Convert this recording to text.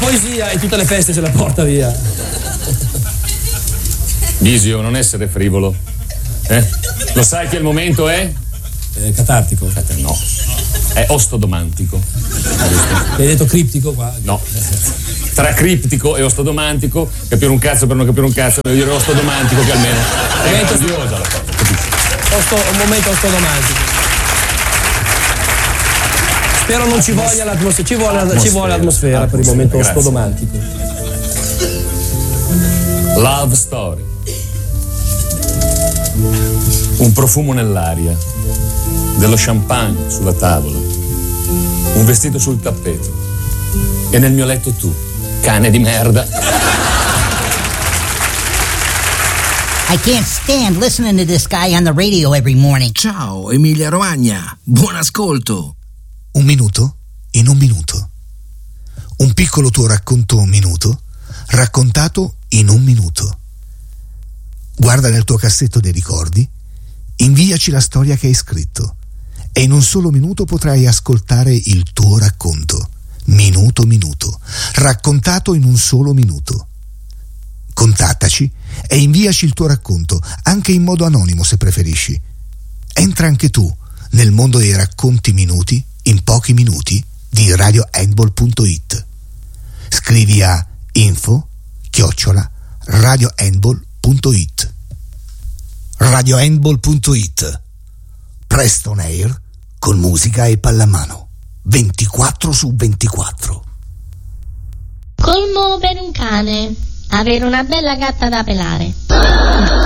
poesia e tutte le feste se la porta via. Visio, non essere frivolo. Lo sai che il momento è? Catartico. No. È ostodomantico. Hai detto criptico qua? No. Tra criptico e ostodomantico, capire un cazzo per non capire un cazzo, devo dire ostodomantico che almeno è grandiosa la cosa. Un momento ostodomantico. Spero non ci voglia l'atmosfera. Ci vuole l'atmosfera per il momento ostodomantico. Love story. Un profumo nell'aria, dello champagne sulla tavola, un vestito sul tappeto e nel mio letto tu, cane di merda. I can't stand listening to this guy on the radio every morning. Ciao, Emilia Romagna. Buon ascolto. Un minuto in un minuto. Un piccolo tuo racconto un minuto, raccontato in un minuto. Guarda nel tuo cassetto dei ricordi, inviaci la storia che hai scritto e in un solo minuto potrai ascoltare il tuo racconto. Minuto minuto, raccontato in un solo minuto. Contattaci e inviaci il tuo racconto, anche in modo anonimo se preferisci. Entra anche tu nel mondo dei racconti minuti in pochi minuti di radiohandball.it. Scrivi a info@radiohandball.it. radiohandball.it. Presto on air con musica e pallamano 24/24. Colmo per un cane: avere una bella gatta da pelare.